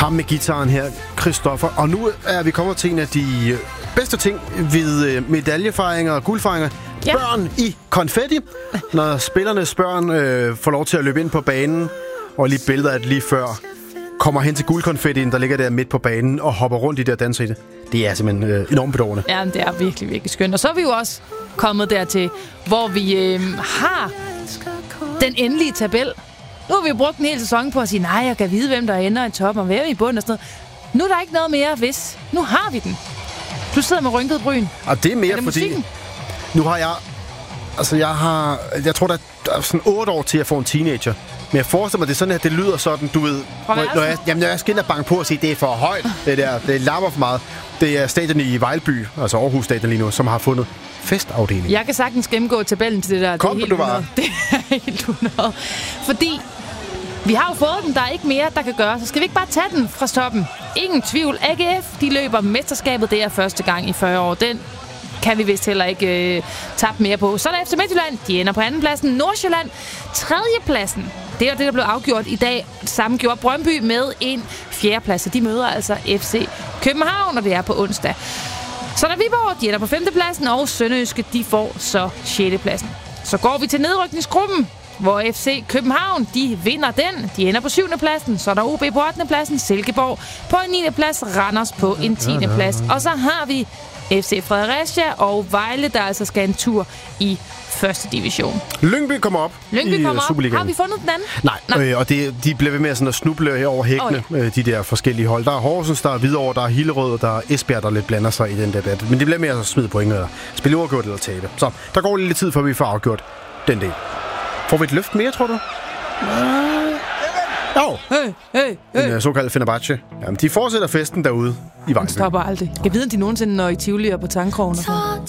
Frem med gitaren her, Christoffer. Og nu er vi kommet til en af de bedste ting ved medaljefejringer og guldfejringer. Ja. Børn i konfetti. Når spillernes børn får lov til at løbe ind på banen, og lige billeder af det lige før, kommer hen til guldkonfettien, der ligger der midt på banen, og hopper rundt i det og danser i det. Det er simpelthen enormt bedårende. Ja, det er virkelig, virkelig skønt. Og så er vi jo også kommet dertil, hvor vi har den endelige tabel. Nu har vi brugt en hel sæson på at sige, nej, jeg kan vide, hvem der ender i toppen og hvem i bunden og sådan noget. Nu er der ikke noget mere hvis. Nu har vi den. Du sidder med rynket bryn. Og det er mere, er det fordi... musikken? Nu har jeg... Altså, jeg tror, der er sådan 8 år til at få en teenager. Men jeg forestiller mig, det er sådan, at det lyder sådan, du ved... Når jeg skal ind og banke på og sige, det er for højt, det larmer for meget. Det er stadion i Vejlby, altså Aarhus Stadion lige nu, som har fundet festafdeling. Jeg kan sagtens gennemgå tabellen til det der. Kom, det er helt du var. Det er helt 100. Fordi vi har jo fået den, der er ikke mere, der kan gøre. Så skal vi ikke bare tage den fra toppen? Ingen tvivl. AGF, de løber mesterskabet. Det er første gang i 40 år. Den kan vi vist heller ikke tabe mere på. Så er der FC Midtjylland. De ender på andenpladsen. Nordsjælland, tredjepladsen. Det er det, der blev afgjort i dag. Samme gjorde Brøndby med en fjerdeplads. De møder altså FC København, og det er på onsdag. Så er der Viborg, de ender på 5. pladsen, og Sønderjyske, de får så 6. pladsen. Så går vi til nedrykningsgruppen, hvor FC København, de vinder den. De ender på 7. pladsen. Så er der OB på 8. pladsen, Silkeborg på en 9. plads, Randers på en 10. plads. Og så har vi FC Fredericia og Vejle, der altså skal en tur i første division. Lyngby kommer op i Superligaen. Har vi fundet den anden? Nej. Og de bliver ved med sådan at snuble her over hækkene, de der forskellige hold. Der er Horsens, der er Hvidovre, der er Hillerød, og der er Esbjerg, der lidt blander sig i den debat. Men de bliver med at smide point og spille uafgjort eller tabe. Så der går lidt tid, før vi får afgjort den del. Får vi et løft mere, tror du? En såkaldt Fenerbahce. Jamen, de fortsætter festen derude i Vejlby. Den stopper aldrig. Jeg ved, om de nogensinde når i Tivoli og på Tangkrogen og sådan.